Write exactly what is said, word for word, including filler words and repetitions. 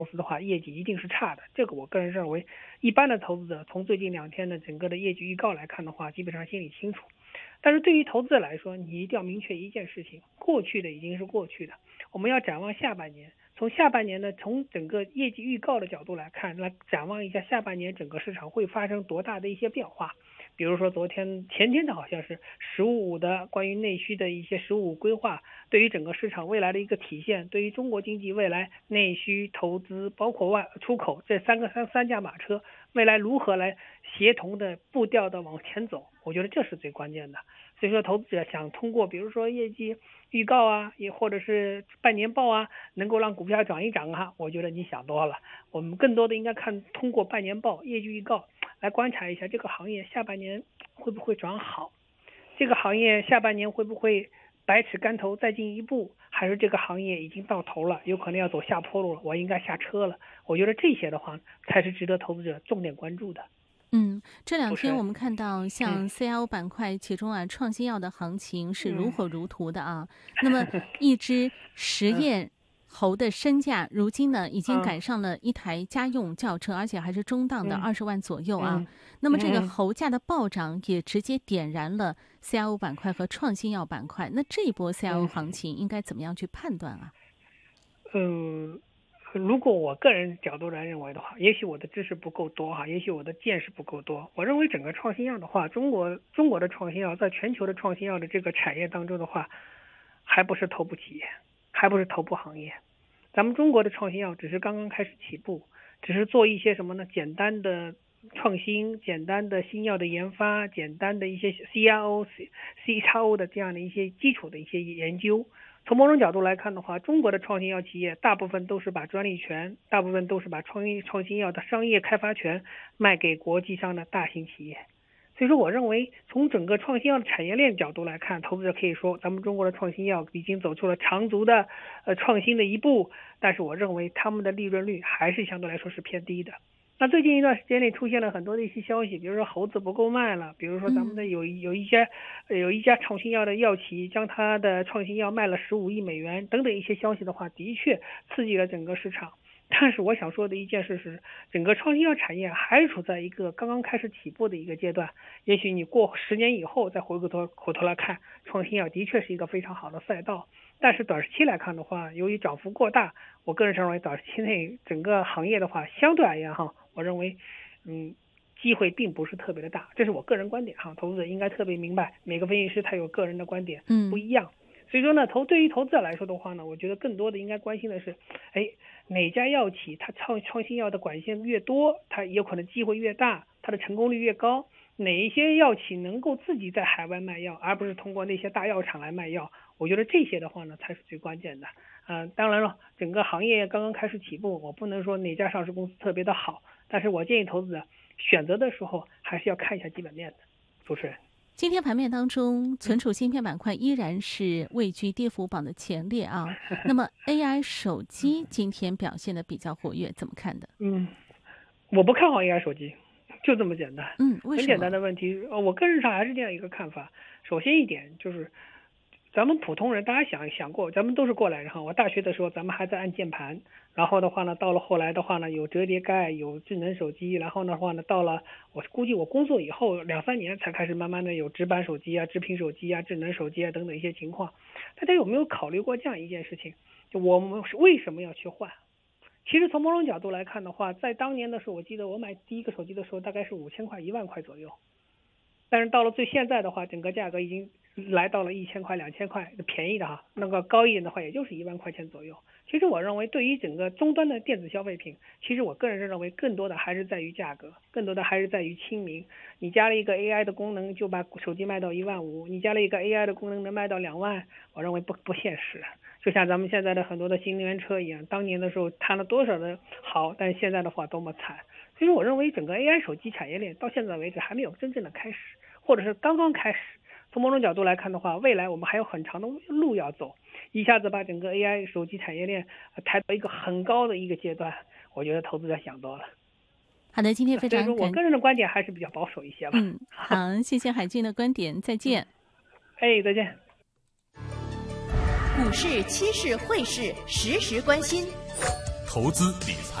公司的话，业绩一定是差的。这个我个人认为，一般的投资者从最近两天的整个的业绩预告来看的话，基本上心里清楚。但是对于投资者来说，你一定要明确一件事情：过去的已经是过去的，我们要展望下半年。从下半年呢，从整个业绩预告的角度来看，来展望一下下半年整个市场会发生多大的一些变化。比如说昨天前天的好像是十五五的关于内需的一些十五五规划，对于整个市场未来的一个体现，对于中国经济未来内需、投资包括外出口这三个三三驾马车未来如何来协同的步调的往前走，我觉得这是最关键的。所以说投资者想通过比如说业绩预告啊，也或者是半年报啊，能够让股票涨一涨啊，我觉得你想多了。我们更多的应该看通过半年报、业绩预告来观察一下这个行业下半年会不会转好，这个行业下半年会不会百尺竿头再进一步，还是这个行业已经到头了，有可能要走下坡路了，我应该下车了。我觉得这些的话才是值得投资者重点关注的。 嗯，这两天我们看到像嗯 C I O 板块，其中啊创新药的行情是如嗯火如荼的啊。那么一只实验猴的身价，如今呢已经嗯赶上了一台家用轿车，而且还是中档的嗯二十万左右啊。 嗯那么这个嗯猴价的暴涨，也直接点燃了 C I O 板块和创新药板块。那这一波 C I O 嗯行情应该怎么样去判断啊？ 嗯，如果我个人角度来认为的话，也许我的知识不够多哈，也许我的见识不够多。我认为整个创新药的话，中国中国的创新药在全球的创新药的这个产业当中的话，还不是头部企业，还不是头部行业。咱们中国的创新药只是刚刚开始起步，只是做一些什么呢？简单的创新、简单的新药的研发、简单的一些 C R O、C X O 的这样的一些基础的一些研究。从某种角度来看的话，中国的创新药企业大部分都是把专利权，大部分都是把创新创新药的商业开发权卖给国际上的大型企业。所以说，我认为从整个创新药的产业链角度来看，投资者可以说，咱们中国的创新药已经走出了长足的呃创新的一步，但是我认为他们的利润率还是相对来说是偏低的。那最近一段时间内出现了很多的一些消息，比如说猴子不够卖了，比如说咱们的有有一些有一家创新药的药企将它的创新药卖了十五亿美元等等一些消息的话，的确刺激了整个市场。但是我想说的一件事是，整个创新药产业还是处在一个刚刚开始起步的一个阶段。也许你过十年以后再回过头回头来看，创新药的确是一个非常好的赛道。但是短期来看的话，由于涨幅过大，我个人认为短期内整个行业的话，相对而言哈，我认为，嗯，机会并不是特别的大，这是我个人观点哈。投资者应该特别明白，每个分析师他有个人的观点不一样。所以说呢，投对于投资者来说的话呢，我觉得更多的应该关心的是，哎，哪家药企它创创新药的管线越多，它有可能机会越大，它的成功率越高。哪一些药企能够自己在海外卖药，而不是通过那些大药厂来卖药？我觉得这些的话呢，才是最关键的。嗯、呃，当然了，整个行业刚刚开始起步，我不能说哪家上市公司特别的好，但是我建议投资者选择的时候还是要看一下基本面的。主持人。 今天盘面当中，存储芯片板块依然是位居跌幅榜的前列啊。那么 A I 手机今天表现的比较活跃，怎么看的？ 嗯，我不看好 A I 手机，就这么简单。 嗯，为什么？ 很简单的问题，我个人上还是这样一个看法。首先一点就是，咱们普通人，大家想想过，咱们都是过来人哈。我大学的时候，咱们还在按键盘，然后的话呢，到了后来的话呢，有折叠盖，有智能手机，然后的话呢，到了我估计我工作以后两三年才开始慢慢的有直板手机啊、智屏手机啊、智能手机啊等等一些情况。大家有没有考虑过这样一件事情？就我们为什么要去换？其实从某种角度来看的话，在当年的时候，我记得我买第一个手机的时候大概是五千块、一万块左右，但是到了最现在的话，整个价格已经来到了一千块、两千块，便宜的哈，那个高一点的话，也就是一万块钱左右。其实我认为，对于整个终端的电子消费品，其实我个人认为，更多的还是在于价格，更多的还是在于亲民。你加了一个 A I 的功能，就把手机卖到一万五；你加了一个 A I 的功能，能卖到两万，我认为不不现实。就像咱们现在的很多的新能源车一样，当年的时候谈了多少的好，但现在的话多么惨。所以说，我认为整个 A I 手机产业链到现在为止还没有真正的开始，或者是刚刚开始。从某种角度来看的话，未来我们还有很长的路要走。一下子把整个 A I 手机产业链抬到一个很高的一个阶段，我觉得投资者想多了。 好的，今天非常所以说我个人的观点还是比较保守一些吧。 嗯，好，谢谢海俊的观点，再见。 哎，再见。 股市、期市、汇市，时时关心。 投资理财。